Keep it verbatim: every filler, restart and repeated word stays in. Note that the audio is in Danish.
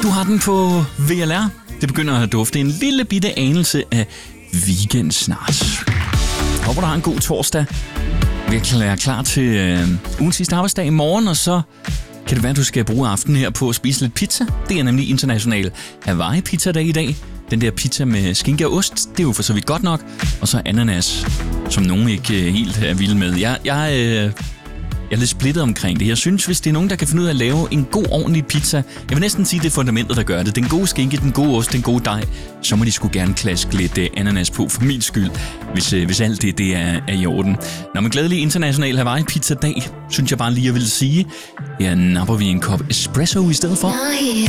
Du har den på V L R. Det begynder at dufte en lille bitte anelse af weekend snart. Håber, du har en god torsdag. Vi er klar til øh, ugens sidste arbejdsdag i morgen, og så kan det være, at du skal bruge aftenen her på at spise lidt pizza. Det er nemlig international Hawaii Pizza Dag i dag. Den der pizza med skinke og ost, det er jo for så vidt godt nok. Og så ananas, som nogen ikke øh, helt er vilde med. Jeg, jeg, øh, jeg er lidt splittet omkring det. Jeg synes, hvis det er nogen, der kan finde ud af at lave en god, ordentlig pizza, jeg vil næsten sige, det er fundamentet, der gør det. Den gode skinke, den gode ost, den gode dej, så må de sgu gerne klaske lidt øh, ananas på for min skyld, hvis, øh, hvis alt det, det er, er i orden. Når man glædelig international Hawaii Pizza Dag, synes jeg bare lige, jeg vil sige, her napper vi en kop espresso i stedet for.